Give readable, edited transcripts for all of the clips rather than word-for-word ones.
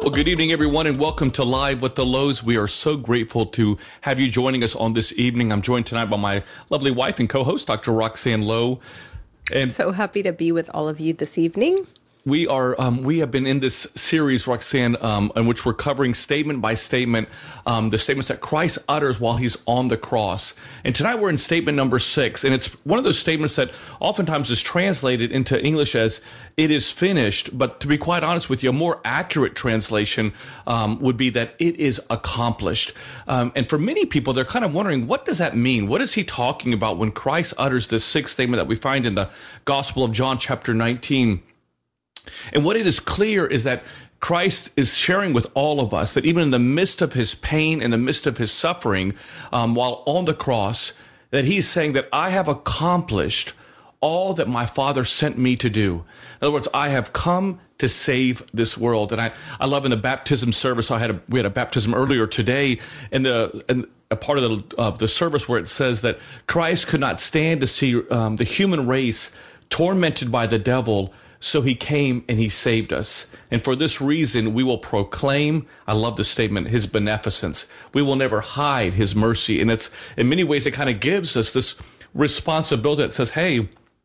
Well, good evening, everyone, and welcome to Live with the Lows. We are so grateful to have you joining us on this evening. I'm joined tonight by my lovely wife and co-host, Dr. Roxanne Lowe. And so happy to be with all of you this evening. We have been in this series, Roxanne, in which we're covering statement by statement, the statements that Christ utters while he's on the cross. And tonight we're in statement number 6. And it's one of those statements that oftentimes is translated into English as "it is finished." But to be quite honest with you, a more accurate translation would be that it is accomplished. And for many people, they're kind of wondering, what does that mean? What is he talking about when Christ utters this 6th statement that we find in the Gospel of John, chapter 19? And what it is clear is that Christ is sharing with all of us that even in the midst of his pain, in the midst of his suffering, while on the cross, that he's saying that I have accomplished all that my Father sent me to do. In other words, I have come to save this world. And I love in the baptism service, we had a baptism earlier today, and a part of the service where it says that Christ could not stand to see the human race tormented by the devil, so he came and he saved us. And for this reason, we will proclaim, I love the statement, his beneficence. We will never hide his mercy. And it's, in many ways, it kind of gives us this responsibility that says, hey,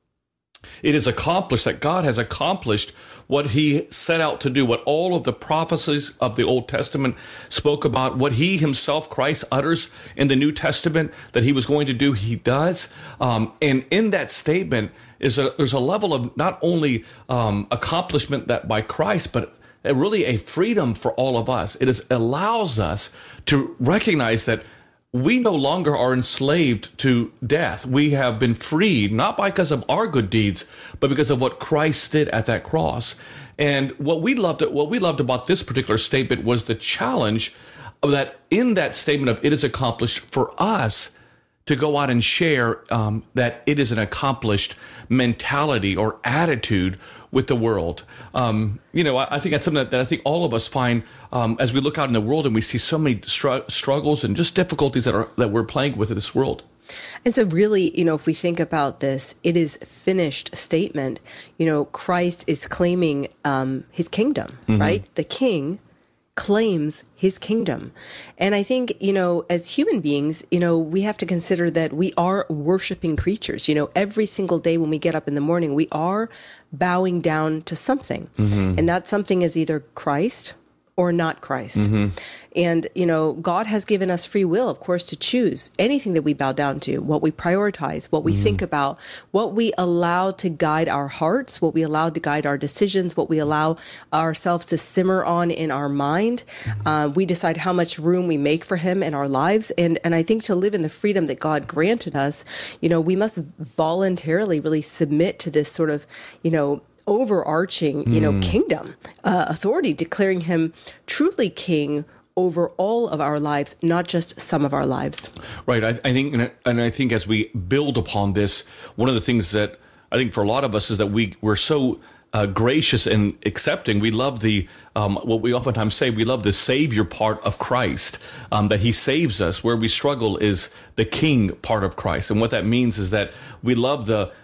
it is accomplished, that God has accomplished what he set out to do, what all of the prophecies of the Old Testament spoke about, what he himself, Christ, utters in the New Testament that he was going to do, he does. And in that statement there's a level of not only accomplishment that by Christ, but really a freedom for all of us. It allows us to recognize that we no longer are enslaved to death. We have been freed, not because of our good deeds, but because of what Christ did at that cross. And what we loved about this particular statement was the challenge of that in that statement of "it is accomplished," for us to go out and share that it is an accomplished mentality or attitude with the world. I think that's something that I think all of us find as we look out in the world and we see so many struggles and just difficulties that we're playing with in this world. And so really, if we think about this, "it is finished" statement, Christ is claiming his kingdom, right? The king claims his kingdom. And I think, as human beings, we have to consider that we are worshiping creatures. Every single day when we get up in the morning, we are bowing down to something. And that something is either Christ or not Christ. And, God has given us free will, of course, to choose anything that we bow down to, what we prioritize, what we think about, what we allow to guide our hearts, what we allow to guide our decisions, what we allow ourselves to simmer on in our mind. We decide how much room we make for him in our lives. And I think to live in the freedom that God granted us, we must voluntarily really submit to this sort of, overarching, kingdom, authority, declaring him truly king over all of our lives, not just some of our lives. Right. I think as we build upon this, one of the things that I think for a lot of us is that we're so gracious and accepting. We love what we oftentimes say, we love the Savior part of Christ, that he saves us. Where we struggle is the King part of Christ. And what that means is that we love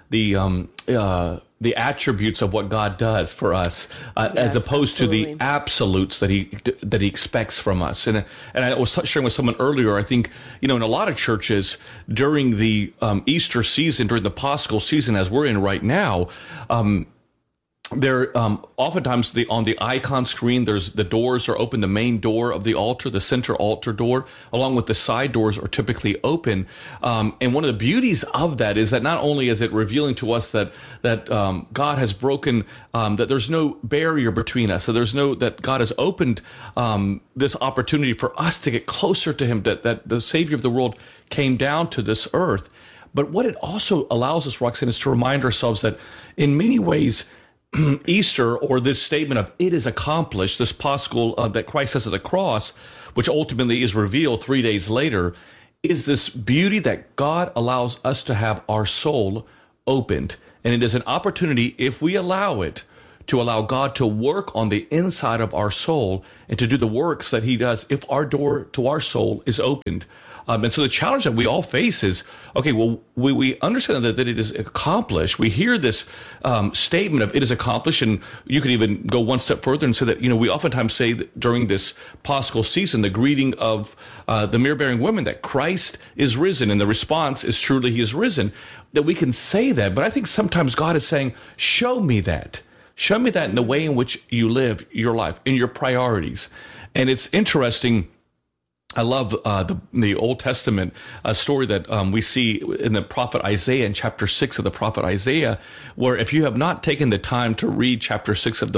the attributes of what God does for us, as opposed to the absolutes that he expects from us. And I was sharing with someone earlier, I think, in a lot of churches during the Easter season, during the Paschal season, as we're in right now, there oftentimes on the icon screen, the doors are open. The main door of the altar, the center altar door, along with the side doors, are typically open. And one of the beauties of that is that not only is it revealing to us that God has broken, that there's no barrier between us, that God has opened this opportunity for us to get closer to him, that the Savior of the world came down to this earth. But what it also allows us, Roxanne, is to remind ourselves that in many ways, Easter, or this statement of "it is accomplished," this Paschal that Christ says at the cross, which ultimately is revealed 3 days later, is this beauty that God allows us to have our soul opened. And it is an opportunity, if we allow it, to allow God to work on the inside of our soul and to do the works that he does if our door to our soul is opened. And so the challenge that we all face is, okay, well, we understand that it is accomplished. We hear this statement of it is accomplished, and you can even go one step further and say that, we oftentimes say that during this Paschal season, the greeting of the myrrh-bearing women, that Christ is risen, and the response is truly he is risen, that we can say that. But I think sometimes God is saying, show me that. Show me that in the way in which you live your life, in your priorities. And it's interesting. I love the Old Testament story that we see in the prophet Isaiah, in chapter 6 of the prophet Isaiah, where if you have not taken the time to read chapter 6 of the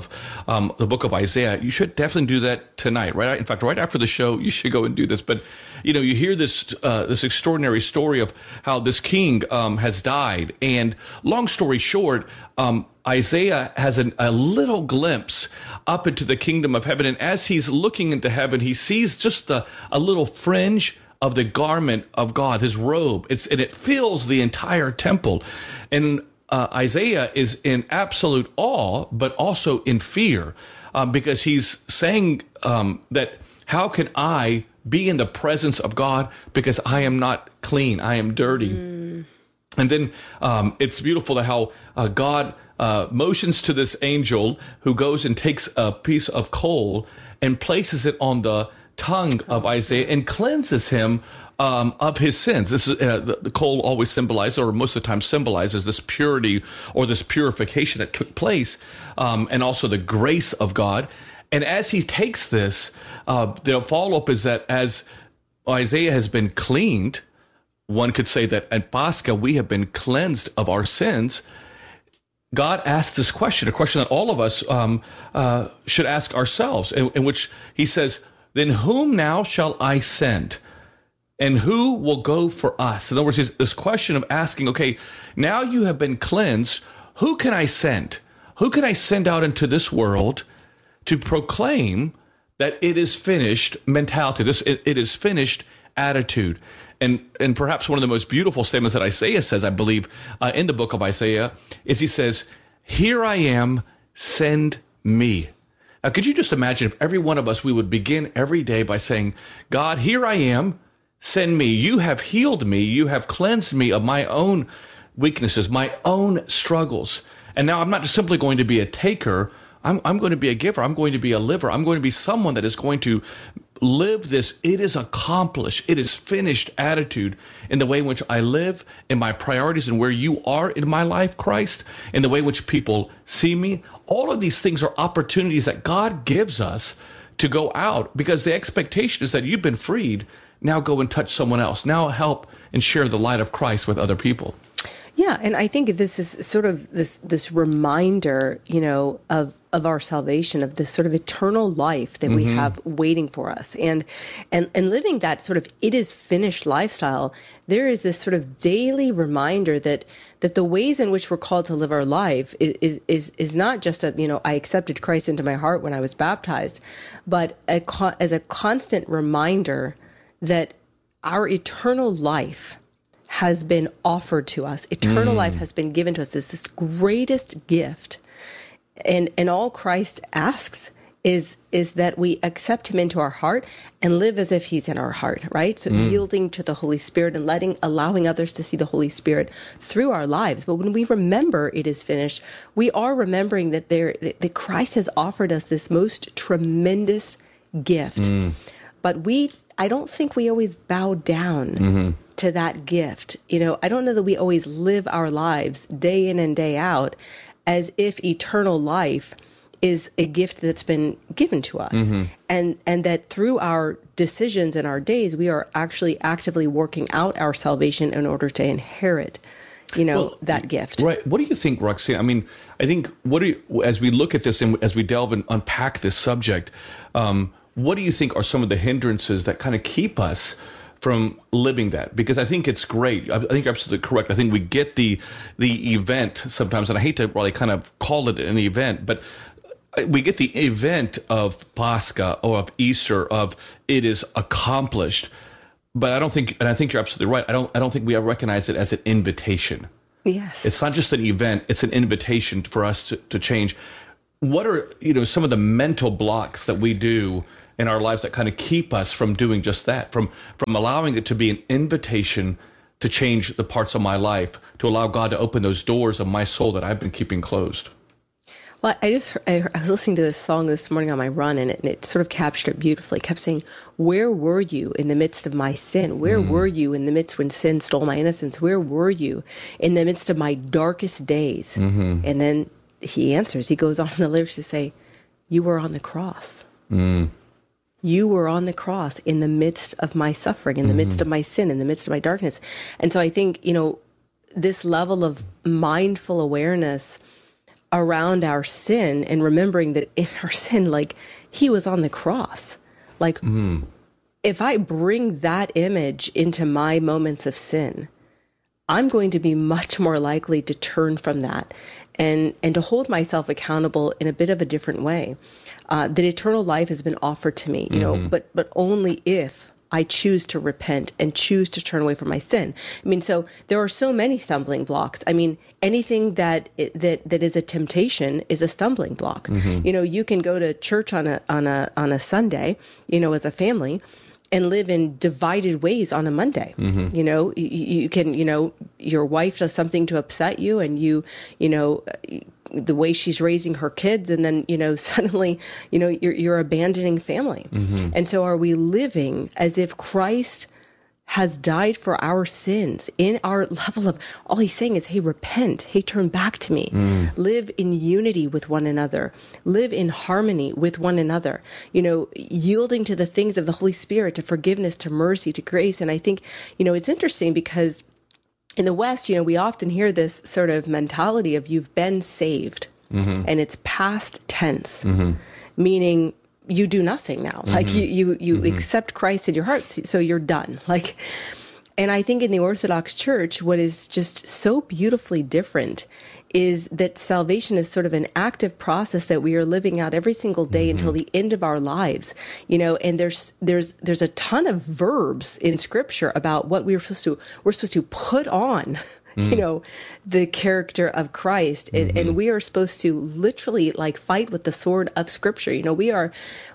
book of Isaiah, you should definitely do that tonight. Right? In fact, right after the show, you should go and do this. But you hear this extraordinary story of how this king has died, and long story short, Isaiah has a little glimpse up into the kingdom of heaven. And as he's looking into heaven, he sees just a little fringe of the garment of God, his robe. And it fills the entire temple. And Isaiah is in absolute awe, but also in fear, because he's saying that how can I be in the presence of God because I am not clean, I am dirty. And then it's beautiful how God motions to this angel who goes and takes a piece of coal and places it on the tongue of Isaiah and cleanses him of his sins. This is the coal always symbolizes, or most of the time symbolizes, this purity or this purification that took place, and also the grace of God. And as he takes this, the follow-up is that as Isaiah has been cleaned, one could say that at Pascha we have been cleansed of our sins. God asked this question, a question that all of us should ask ourselves, in which he says, then whom now shall I send? And who will go for us? In other words, this question of asking, okay, now you have been cleansed, who can I send? Who can I send out into this world to proclaim that it is finished mentality, it is finished attitude? And perhaps one of the most beautiful statements that Isaiah says, I believe, in the book of Isaiah, is he says, here I am, send me. Now, could you just imagine if every one of us, we would begin every day by saying, God, here I am, send me. You have healed me. You have cleansed me of my own weaknesses, my own struggles. And now I'm not just simply going to be a taker. I'm going to be a giver. I'm going to be a liver. I'm going to be someone that is going to live this, it is accomplished, it is finished attitude in the way in which I live, in my priorities, and where you are in my life, Christ, in the way in which people see me. All of these things are opportunities that God gives us to go out, because the expectation is that you've been freed. Now go and touch someone else. Now help and share the light of Christ with other people. Yeah, and I think this is sort of this reminder, of our salvation, of this sort of eternal life that we have waiting for us, and living that sort of it is finished lifestyle. There is this sort of daily reminder that the ways in which we're called to live our life is not just I accepted Christ into my heart when I was baptized, but as a constant reminder that our eternal life has been offered to us. Eternal life has been given to us. It's this greatest gift. And all Christ asks is that we accept him into our heart and live as if he's in our heart, right? So yielding to the Holy Spirit and allowing others to see the Holy Spirit through our lives. But when we remember it is finished, we are remembering that Christ has offered us this most tremendous gift. But I don't think we always bow down to that gift. I don't know that we always live our lives day in and day out as if eternal life is a gift that's been given to us. And that through our decisions and our days, we are actually actively working out our salvation in order to inherit, that gift. Right. What do you think, Roxanne? I mean, I think, as we look at this and as we delve and unpack this subject, what do you think are some of the hindrances that kind of keep us from living that? Because I think it's great. I think you're absolutely correct. I think we get the event sometimes, and I hate to really kind of call it an event, but we get the event of Pascha or of Easter, of it is accomplished. But I don't think, and I think you're absolutely right, I don't think we ever recognize it as an invitation. Yes. It's not just an event, it's an invitation for us to change. What are, some of the mental blocks that we do in our lives that kind of keep us from doing just that, from allowing it to be an invitation to change the parts of my life, to allow God to open those doors of my soul that I've been keeping closed? Well, I was listening to this song this morning on my run, and it sort of captured it beautifully. It kept saying, "Where were you in the midst of my sin? Where were you in the midst when sin stole my innocence? Where were you in the midst of my darkest days?" And then he answers. He goes on in the lyrics to say, "You were on the cross. You were on the cross in the midst of my suffering, in the midst of my sin, in the midst of my darkness." And so I think, this level of mindful awareness around our sin and remembering that in our sin, like, he was on the cross. Like, if I bring that image into my moments of sin, I'm going to be much more likely to turn from that and to hold myself accountable in a bit of a different way. That eternal life has been offered to me, but only if I choose to repent and choose to turn away from my sin. I mean, so there are so many stumbling blocks. I mean, anything that is a temptation is a stumbling block. You can go to church on a Sunday, as a family, and live in divided ways on a Monday. You can, your wife does something to upset you, and the way she's raising her kids, and then, suddenly, you're abandoning family. And so are we living as if Christ has died for our sins in our level of, all he's saying is, hey, repent, hey, turn back to me, live in unity with one another, live in harmony with one another, yielding to the things of the Holy Spirit, to forgiveness, to mercy, to grace. And I think, it's interesting because in the West, we often hear this sort of mentality of you've been saved, and it's past tense, meaning you do nothing now. Like you accept Christ in your heart, so you're done. Like, and I think in the Orthodox Church, what is just so beautifully different is that salvation is sort of an active process that we are living out every single day until the end of our lives, and there's a ton of verbs in Scripture about what we're supposed to put on, the character of Christ, and we are supposed to literally like fight with the sword of Scripture. We are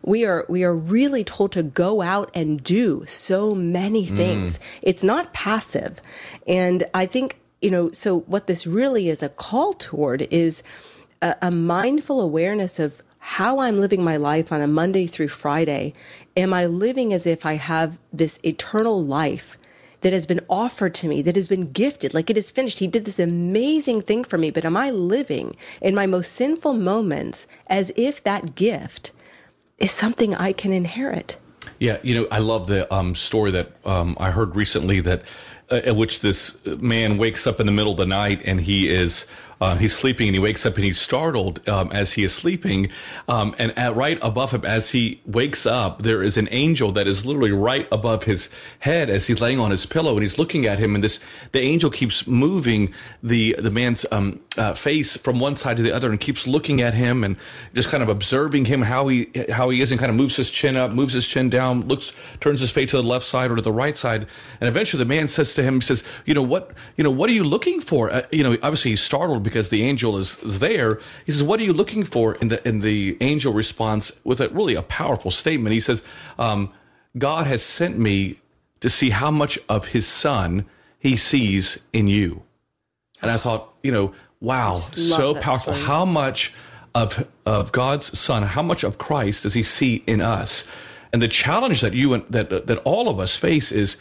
really told to go out and do so many things. It's not passive, and I think, so what this really is a call toward is a mindful awareness of how I'm living my life on a Monday through Friday. Am I living as if I have this eternal life that has been offered to me, that has been gifted, like it is finished? He did this amazing thing for me, but am I living in my most sinful moments as if that gift is something I can inherit? Yeah, I love the story that I heard recently that at which this man wakes up in the middle of the night, and he's sleeping, and he wakes up and he's startled as he is sleeping. And right above him, as he wakes up, there is an angel that is literally right above his head as he's laying on his pillow, and he's looking at him. And the angel keeps moving the man's face from one side to the other, and keeps looking at him and just kind of observing him, how he is, and kind of moves his chin up, moves his chin down, turns his face to the left side or to the right side. And eventually the man says to him, he says, what are you looking for? Obviously he's startled because the angel is there. He says, what are you looking for? And the angel responds with a powerful statement. He says, God has sent me to see how much of his son he sees in you. And I thought, wow, so powerful. Story. How much of God's son, how much of Christ does he see in us? And the challenge that that all of us face is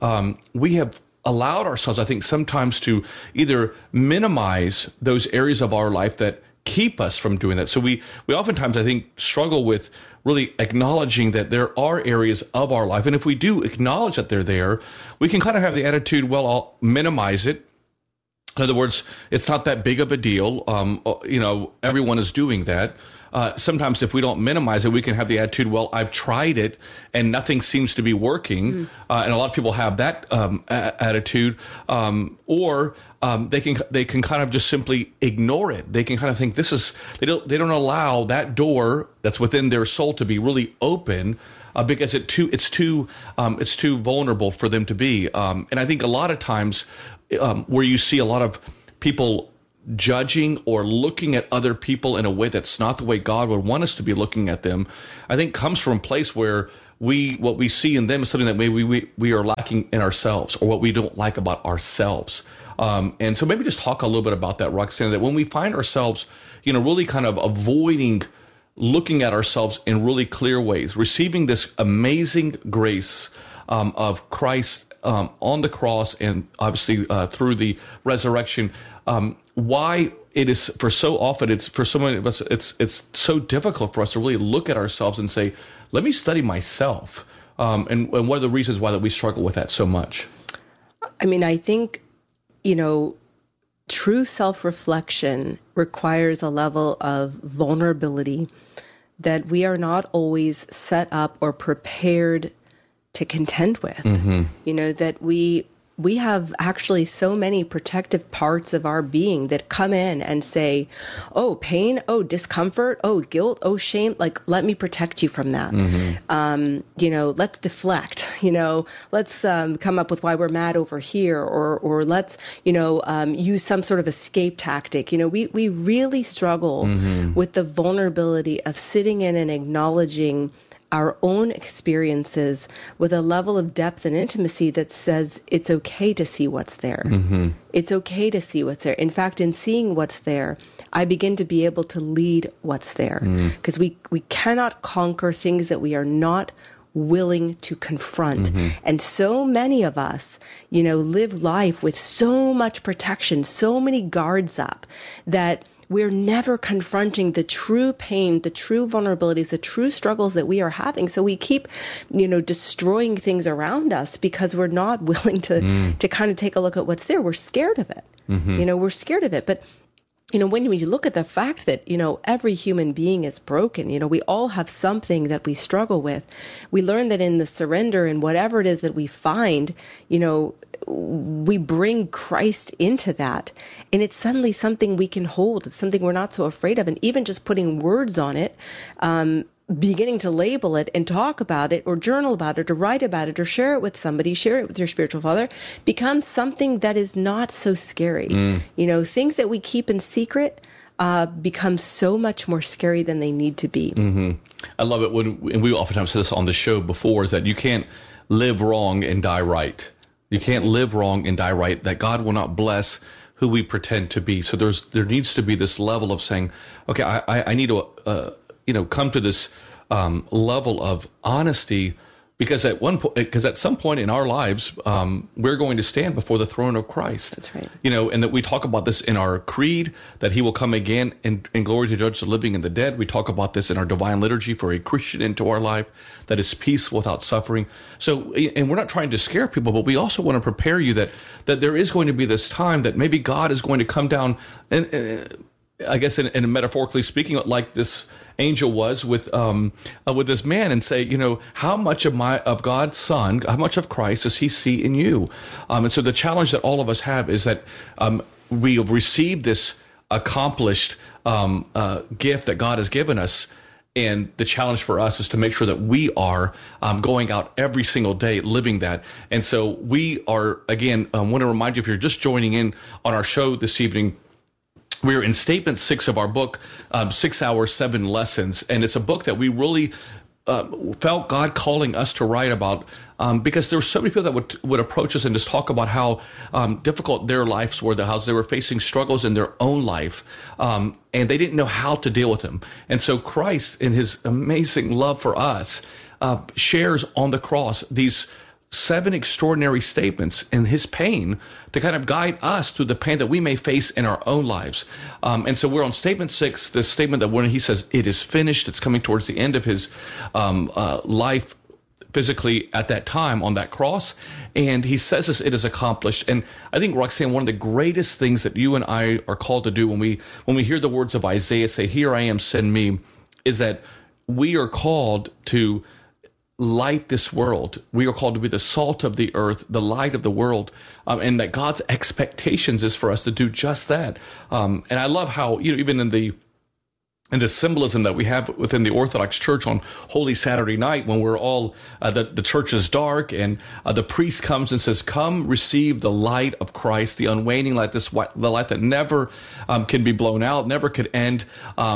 we have allowed ourselves, I think, sometimes to either minimize those areas of our life that keep us from doing that. So we oftentimes, I think, struggle with really acknowledging that there are areas of our life. And if we do acknowledge that they're there, we can kind of have the attitude, well, I'll minimize it. In other words, it's not that big of a deal. Everyone is doing that. Sometimes if we don't minimize it, we can have the attitude, well, I've tried it and nothing seems to be working. And a lot of people have that attitude. Or they can kind of just simply ignore it. They can kind of think they don't allow that door that's within their soul to be really open. Because it's too vulnerable for them to be. And I think a lot of times where you see a lot of people judging or looking at other people in a way that's not the way God would want us to be looking at them, I think comes from a place where what we see in them is something that maybe we are lacking in ourselves, or what we don't like about ourselves. And so maybe just talk a little bit about that, Roxanne, that when we find ourselves, really kind of avoiding looking at ourselves in really clear ways, receiving this amazing grace of Christ on the cross, and obviously through the resurrection, why it is for so often, it's for so many of us, it's so difficult for us to really look at ourselves and say, let me study myself. And what are the reasons why that we struggle with that so much? I mean, I think, true self-reflection requires a level of vulnerability that we are not always set up or prepared to contend with. That we have actually so many protective parts of our being that come in and say, oh, pain, oh, discomfort, oh, guilt, oh, shame, like, let me protect you from that. Let's deflect, let's come up with why we're mad over here, or let's, use some sort of escape tactic. We really struggle with the vulnerability of sitting in and acknowledging our own experiences with a level of depth and intimacy that says it's okay to see what's there. It's okay to see what's there. In fact, in seeing what's there, I begin to be able to lead what's there, because we cannot conquer things that we are not willing to confront. And so many of us, live life with so much protection, so many guards up, that we're never confronting the true pain, the true vulnerabilities, the true struggles that we are having. So we keep, destroying things around us because we're not willing to kind of take a look at what's there. We're scared of it. We're scared of it. But, when you look at the fact that, every human being is broken, we all have something that we struggle with. We learn that in the surrender and whatever it is that we find, we bring Christ into that, and it's suddenly something we can hold. It's something we're not so afraid of. And even just putting words on it, beginning to label it and talk about it, or journal about it, or write about it, or share it with somebody, share it with your spiritual father, becomes something that is not so scary. Things that we keep in secret become so much more scary than they need to be. I love it and we oftentimes say this on the show before, is that you can't live wrong and die right. You can't live wrong and die right, that God will not bless who we pretend to be. So there needs to be this level of saying, okay, I need to, come to this level of honesty, because at some point in our lives, we're going to stand before the throne of Christ. That's right. And that we talk about this in our creed, that he will come again in glory to judge the living and the dead. We talk about this in our divine liturgy for a Christian into our life, that is peace without suffering. So, and we're not trying to scare people, but we also want to prepare you that there is going to be this time that maybe God is going to come down, and I guess in metaphorically speaking, like this angel was with this man, and say, how much of God's Son, how much of Christ does he see in you? And so the challenge that all of us have is that we have received this accomplished gift that God has given us. And the challenge for us is to make sure that we are going out every single day living that. And so we are, again, want to remind you, if you're just joining in on our show this evening, we're in statement 6 of our book, 6 Hours, 7 Lessons. And it's a book that we really felt God calling us to write about, because there were so many people that would approach us and just talk about how difficult their lives were, how they were facing struggles in their own life, and they didn't know how to deal with them. And so Christ, in his amazing love for us, shares on the cross these 7 extraordinary statements in his pain to kind of guide us through the pain that we may face in our own lives. And so we're on statement 6, this statement that when he says, it is finished, it's coming towards the end of his life physically at that time on that cross. And he says this, it is accomplished. And I think, Roxanne, one of the greatest things that you and I are called to do when we hear the words of Isaiah say, here I am, send me, is that we are called to light this world. We are called to be the salt of the earth, the light of the world, and that God's expectations is for us to do just that. And I love how, even in the and the symbolism that we have within the Orthodox Church on Holy Saturday night, when we're all, the church is dark, and the priest comes and says, "Come, receive the light of Christ, the unwaning light, the light that never can be blown out, never could end."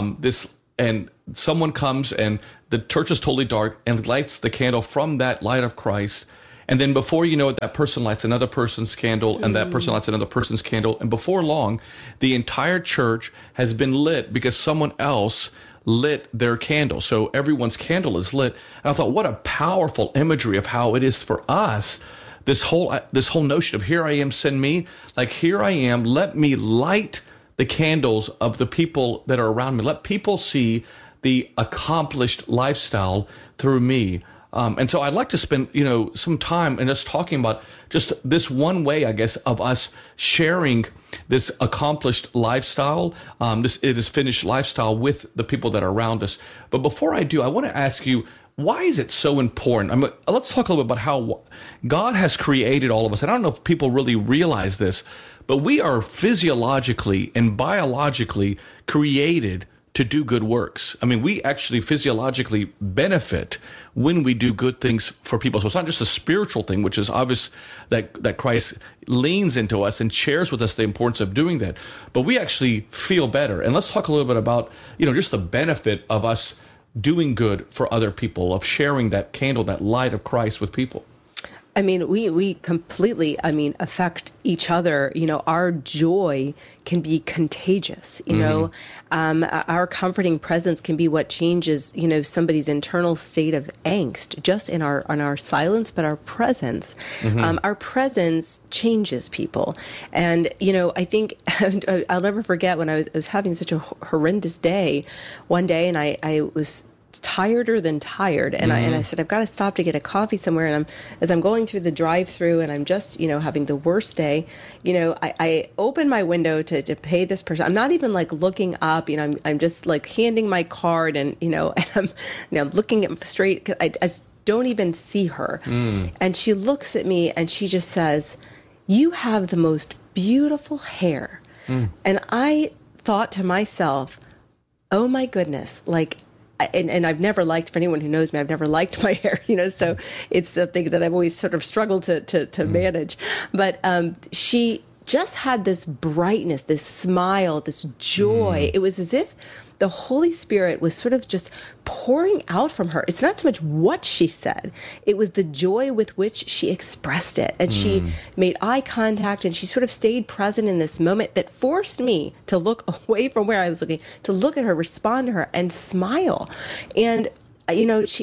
And someone comes, and the church is totally dark, and lights the candle from that light of Christ. And then before you know it, that person lights another person's candle, and that person lights another person's candle. And before long, the entire church has been lit because someone else lit their candle. So everyone's candle is lit. And I thought, what a powerful imagery of how it is for us. This whole notion of, here I am, send me. Like, here I am, let me light the candles of the people that are around me. Let people see the accomplished lifestyle through me. And so I'd like to spend, some time in us talking about just this one way, I guess, of us sharing this accomplished lifestyle, this finished lifestyle with the people that are around us. But before I do, I want to ask you, why is it so important? Let's talk a little bit about how God has created all of us. And I don't know if people really realize this, but we are physiologically and biologically created to do good works. We actually physiologically benefit when we do good things for people. So it's not just a spiritual thing, which is obvious that Christ leans into us and shares with us the importance of doing that. But we actually feel better. And let's talk a little bit about, just the benefit of us doing good for other people, of sharing that candle, that light of Christ with people. We completely, affect each other. Our joy can be contagious. Our comforting presence can be what changes, somebody's internal state of angst, just in our silence, but our presence. Our presence changes people. And, I think I'll never forget when I was having such a horrendous day one day, and I was tireder than tired, and I said, I've got to stop to get a coffee somewhere. And as I'm going through the drive-through, and I'm just having the worst day, I open my window to pay this person. I'm not even like looking up, I'm just like handing my card, and and I'm looking at straight. I just don't even see her, and she looks at me and she just says, "You have the most beautiful hair," and I thought to myself, "Oh my goodness!" And I've never liked, for anyone who knows me, I've never liked my hair, so it's something that I've always sort of struggled to manage. But she just had this brightness, this smile, this joy. It was as if the Holy Spirit was sort of just pouring out from her. It's not so much what she said. It was the joy with which she expressed it. And she made eye contact, and she sort of stayed present in this moment that forced me to look away from where I was looking, to look at her, respond to her, and smile. And she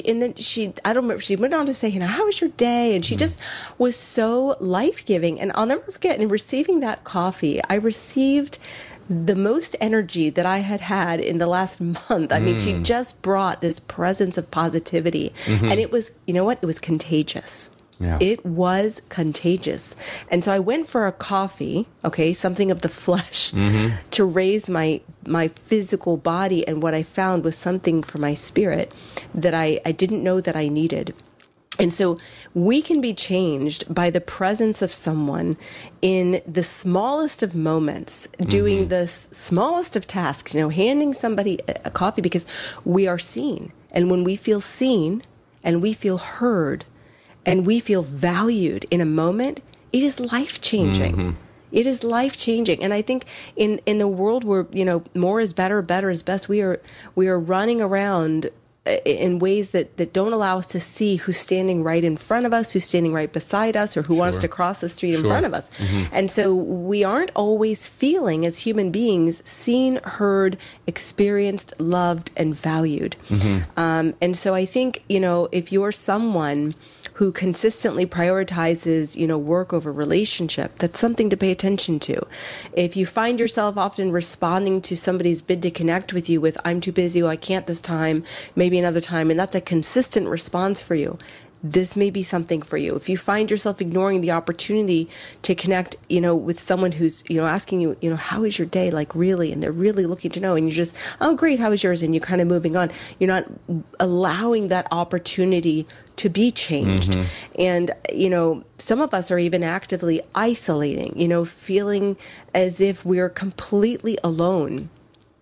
went on to say, how was your day? And she just was so life-giving. And I'll never forget, in receiving that coffee, I received the most energy that I had in the last month. She just brought this presence of positivity. And it was, it was contagious. Yeah. It was contagious. And so I went for a coffee, something of the flesh, to raise my physical body. And what I found was something for my spirit that I didn't know that I needed. And so we can be changed by the presence of someone in the smallest of moments, doing the smallest of tasks, handing somebody a coffee, because we are seen. And when we feel seen and we feel heard and we feel valued in a moment, it is life-changing. It is life-changing. And I think in the world where, more is better, better is best, we are running around in ways that don't allow us to see who's standing right in front of us, who's standing right beside us, or who wants to cross the street in front of us. And so we aren't always feeling, as human beings, seen, heard, experienced, loved, and valued. And so I think, if you're someone who consistently prioritizes, work over relationship, that's something to pay attention to. If you find yourself often responding to somebody's bid to connect with you with, "I'm too busy," or "I can't this time, maybe another time," and that's a consistent response for you, this may be something for you. If you find yourself ignoring the opportunity to connect, with someone who's, asking you, how is your day, like really, and they're really looking to know, and you're just, "Oh, great, how is yours?" And you're kind of moving on. You're not allowing that opportunity to be changed. And, some of us are even actively isolating, feeling as if we're completely alone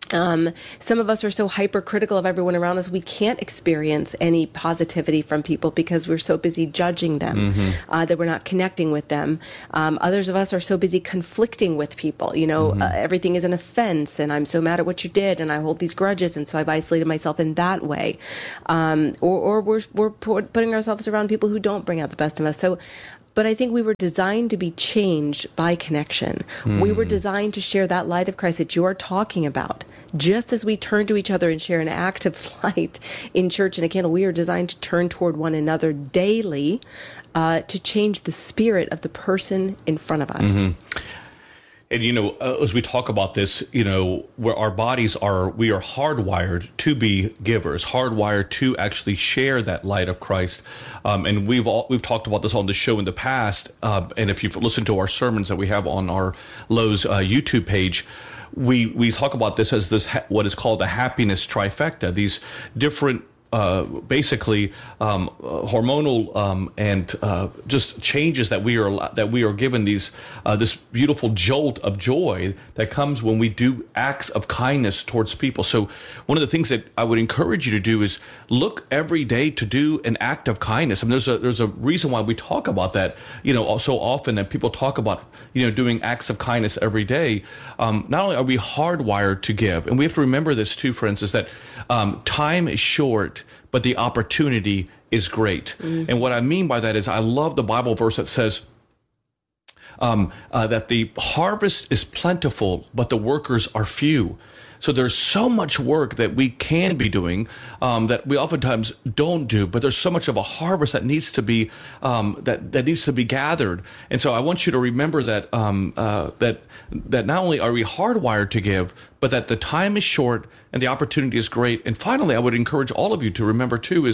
Some of us are so hypercritical of everyone around us, we can't experience any positivity from people because we're so busy judging them, that we're not connecting with them. Others of us are so busy conflicting with people. Everything is an offense, and I'm so mad at what you did, and I hold these grudges, and so I've isolated myself in that way. Or we're putting ourselves around people who don't bring out the best in us. But I think we were designed to be changed by connection. We were designed to share that light of Christ that you're talking about. Just as we turn to each other and share an act of light in church and a candle, we are designed to turn toward one another daily to change the spirit of the person in front of us. And, as we talk about this, where our bodies we are hardwired to be givers, hardwired to actually share that light of Christ. And we've talked about this on the show in the past. And if you've listened to our sermons that we have on our Lowe's YouTube page, we talk about this as what is called the happiness trifecta. These different basically hormonal and just changes that we are given this beautiful jolt of joy that comes when we do acts of kindness towards people. So one of the things that I would encourage you to do is look every day to do an act of kindness. I mean, there's a reason why we talk about that, so often that people talk about, doing acts of kindness every day. Not only are we hardwired to give, and we have to remember this too, friends, is that time is short, but the opportunity is great. And what I mean by that is I love the Bible verse that says that the harvest is plentiful, but the workers are few. So there's so much work that we can be doing that we oftentimes don't do, but there's so much of a harvest that needs to be that needs to be gathered. And so I want you to remember that that not only are we hardwired to give, but that the time is short and the opportunity is great. And finally, I would encourage all of you to remember too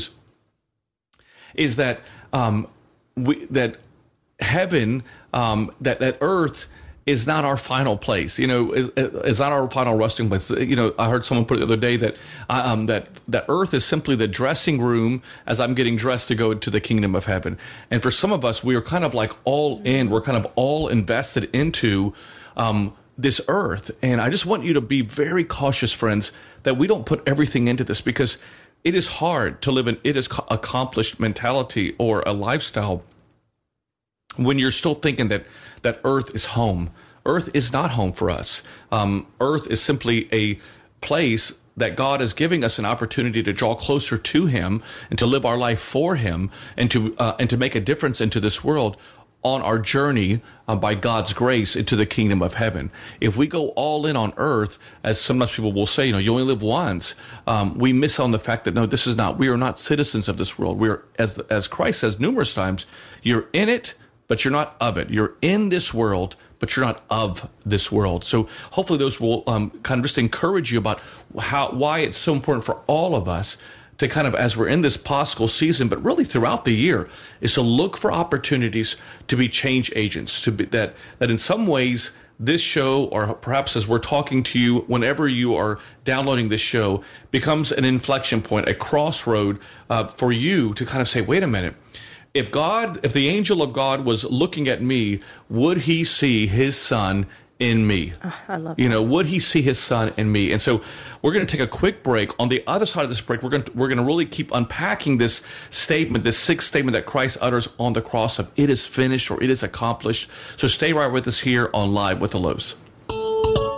is that that heaven, that earth is not our final place, is not our final resting place. I heard someone put it the other day that that earth is simply the dressing room as I'm getting dressed to go to the kingdom of heaven. And for some of us, we are kind of like all in, we're kind of all invested into this earth. And I just want you to be very cautious, friends, that we don't put everything into this, because it is hard to live an it is accomplished mentality or a lifestyle when you're still thinking that earth is home. Earth is not home for us. Earth is simply a place that God is giving us an opportunity to draw closer to Him and to live our life for Him and to make a difference into this world on our journey by God's grace into the kingdom of heaven. If we go all in on earth, as sometimes people will say, you only live once, we miss on the fact that we are not citizens of this world. We are, as Christ says numerous times, you're in it, but you're not of it. You're in this world, but you're not of this world. So hopefully those will kind of just encourage you about why it's so important for all of us to kind of, as we're in this Paschal season, but really throughout the year, is to look for opportunities to be change agents, to be that in some ways this show, or perhaps as we're talking to you, whenever you are downloading this show, becomes an inflection point, a crossroad for you to kind of say, wait a minute, if the angel of God was looking at me, would he see his son in me? I love that. Would he see his son in me? And so we're going to take a quick break. On the other side of this break, we're going to really keep unpacking this statement, this sixth statement that Christ utters on the cross of it is finished or it is accomplished. So stay right with us here on Live with the Lowe's.